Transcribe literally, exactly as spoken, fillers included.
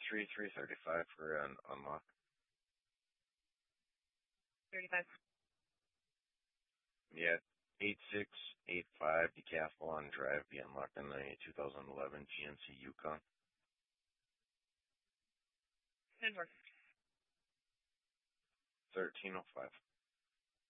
three three thirty-five for an unlock. thirty-five. Yeah, eight six eight five Decathlon Drive, be unlocked in the two thousand eleven G M C Yukon. ten four. thirteen oh five.